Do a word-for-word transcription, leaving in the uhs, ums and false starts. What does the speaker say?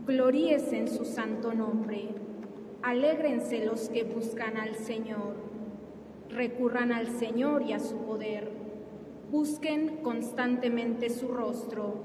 Gloríese en su santo nombre. Alégrense los que buscan al Señor. Recurran al Señor y a su poder. Busquen constantemente su rostro.